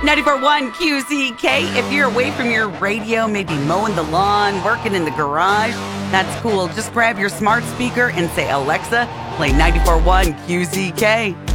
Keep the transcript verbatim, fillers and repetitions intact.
ninety-four point one Q Z K. If you're away from your radio, maybe mowing the lawn, working in the garage, that's cool. Just grab your smart speaker and say, Alexa, play ninety-four point one Q Z K.